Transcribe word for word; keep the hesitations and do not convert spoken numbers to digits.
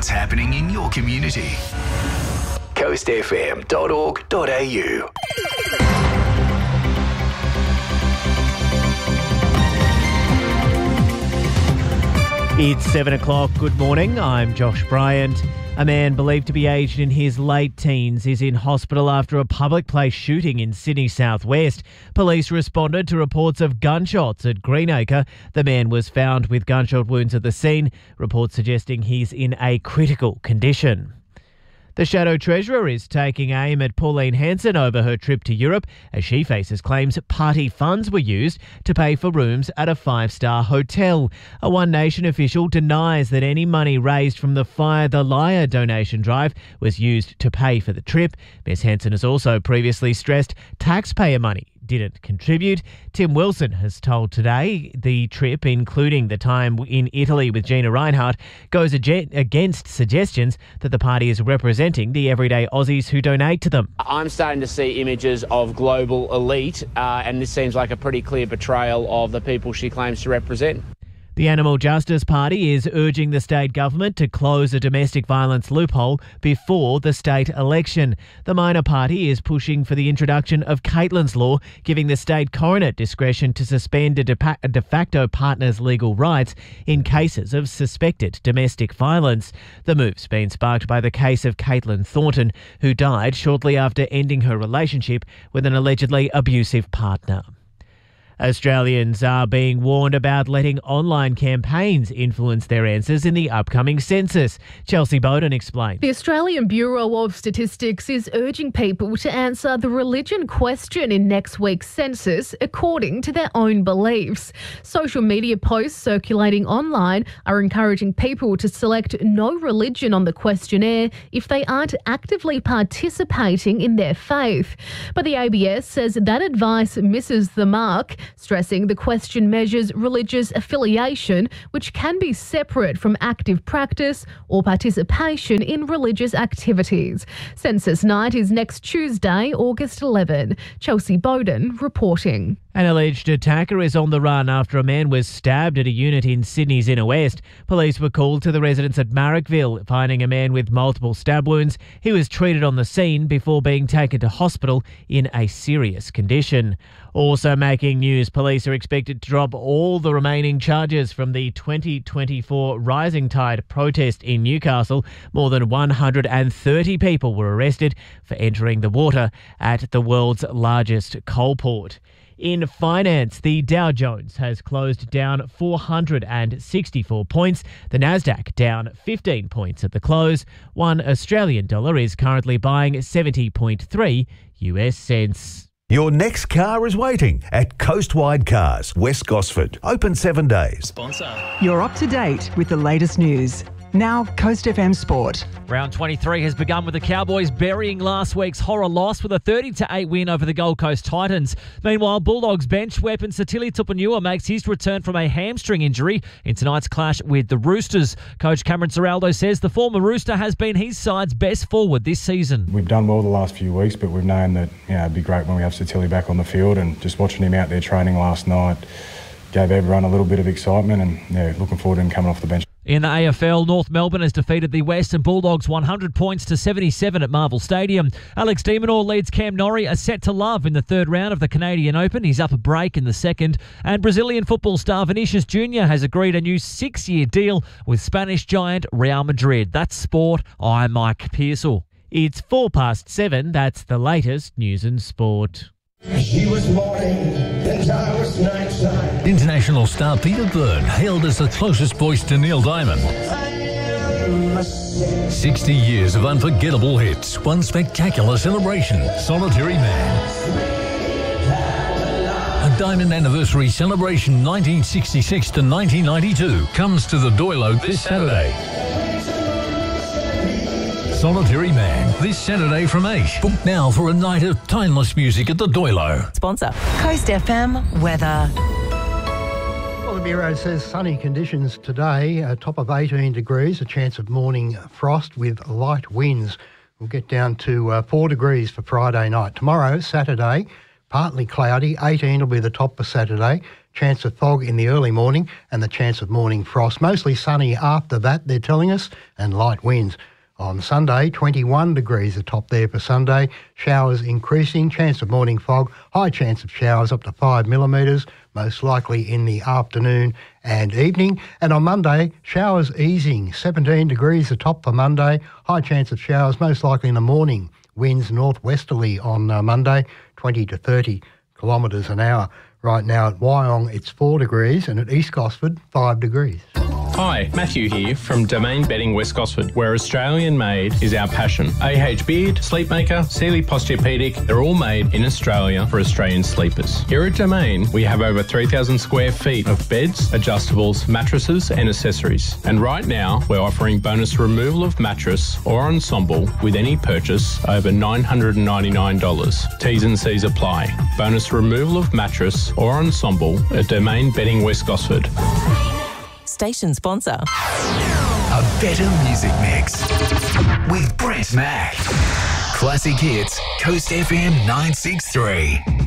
what's happening in your community. coast f m dot org dot a u. It's seven o'clock. Good morning. I'm Josh Bryant. A man believed to be aged in his late teens is in hospital after a public place shooting in Sydney southwest. Police responded to reports of gunshots at Greenacre. The man was found with gunshot wounds at the scene, reports suggesting he's in a critical condition. The Shadow Treasurer is taking aim at Pauline Hanson over her trip to Europe as she faces claims party funds were used to pay for rooms at a five-star hotel. A One Nation official denies that any money raised from the Fire the Liar donation drive was used to pay for the trip. Miz Hanson has also previously stressed taxpayer money didn't contribute. Tim Wilson has told Today the trip, including the time in Italy with Gina Reinhardt, goes against suggestions that the party is representing the everyday Aussies who donate to them. I'm starting to see images of global elite, uh, and this seems like a pretty clear betrayal of the people she claims to represent. The Animal Justice Party is urging the state government to close a domestic violence loophole before the state election. The minor party is pushing for the introduction of Caitlin's Law, giving the state coroner discretion to suspend a de facto partner's legal rights in cases of suspected domestic violence. The move's been sparked by the case of Caitlin Thornton, who died shortly after ending her relationship with an allegedly abusive partner. Australians are being warned about letting online campaigns influence their answers in the upcoming census. Chelsea Bowden explains. The Australian Bureau of Statistics is urging people to answer the religion question in next week's census according to their own beliefs. Social media posts circulating online are encouraging people to select no religion on the questionnaire if they aren't actively participating in their faith. But the A B S says that advice misses the mark, stressing the question measures religious affiliation, which can be separate from active practice or participation in religious activities. Census night is next Tuesday, August eleventh. Chelsea Bowden reporting. An alleged attacker is on the run after a man was stabbed at a unit in Sydney's inner west. Police were called to the residence at Marrickville, finding a man with multiple stab wounds. He was treated on the scene before being taken to hospital in a serious condition. Also making news, police are expected to drop all the remaining charges from the twenty twenty-four Rising Tide protest in Newcastle. More than one hundred thirty people were arrested for entering the water at the world's largest coal port. In finance, the Dow Jones has closed down four hundred sixty-four points. The Nasdaq down fifteen points at the close. One Australian dollar is currently buying seventy point three U S cents. Your next car is waiting at Coastwide Cars, West Gosford. Open seven days. Sponsor. You're up to date with the latest news. Now, Coast F M Sport. Round twenty-three has begun with the Cowboys burying last week's horror loss with a thirty to eight win over the Gold Coast Titans. Meanwhile, Bulldogs bench weapon Satili Tupanua makes his return from a hamstring injury in tonight's clash with the Roosters. Coach Cameron Ciraldo says the former Rooster has been his side's best forward this season. We've done well the last few weeks, but we've known that you know, it'd be great when we have Satili back on the field, and just watching him out there training last night gave everyone a little bit of excitement, and yeah, looking forward to him coming off the bench. In the A F L, North Melbourne has defeated the Western Bulldogs one hundred points to seventy-seven at Marvel Stadium. Alex de Minaur leads Cam Norrie a set to love in the third round of the Canadian Open. He's up a break in the second. And Brazilian football star Vinicius Junior has agreed a new six-year deal with Spanish giant Real Madrid. That's sport. I'm Mike Pearsall. It's four past seven. That's the latest news and sport. She was morning, and I was nighttime. International star Peter Byrne hailed as the closest voice to Neil Diamond. sixty years of unforgettable hits, one spectacular celebration, Solitary Man. A Diamond Anniversary Celebration nineteen sixty-six to nineteen ninety-two comes to the Doilo this Saturday. Solitary Man, this Saturday from eight. Book now for a night of timeless music at the Doilo. Sponsor. Coast F M weather. Well, the Bureau says sunny conditions today, a top of eighteen degrees, a chance of morning frost with light winds. We'll get down to uh, four degrees for Friday night. Tomorrow, Saturday, partly cloudy, eighteen will be the top for Saturday. chance of fog in the early morning and the chance of morning frost. Mostly sunny after that, they're telling us, and light winds. On Sunday, twenty-one degrees the top there for Sunday. Showers increasing, chance of morning fog, high chance of showers up to five millimetres, most likely in the afternoon and evening. And on Monday, showers easing, seventeen degrees the top for Monday, high chance of showers, most likely in the morning. Winds northwesterly on uh, Monday, twenty to thirty kilometres an hour. Right now at Wyong, it's four degrees, and at East Gosford, five degrees. Hi, Matthew here from Domain Bedding West Gosford, where Australian made is our passion. A H Beard, Sleepmaker, Sealy Posturepedic, they're all made in Australia for Australian sleepers. Here at Domain, we have over three thousand square feet of beds, adjustables, mattresses and accessories. And right now, we're offering bonus removal of mattress or ensemble with any purchase over nine hundred ninety-nine dollars. T's and C's apply. Bonus removal of mattress or ensemble at Domain Bedding West Gosford. Station sponsor. A better music mix with Brett Mack. Classic hits, Coast F M nine six three.